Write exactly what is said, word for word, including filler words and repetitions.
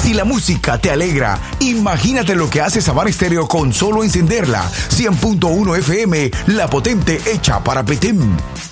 Si la música te alegra, imagínate lo que hace Saban Stereo con solo encenderla. cien punto uno F M, la potente hecha para Petén.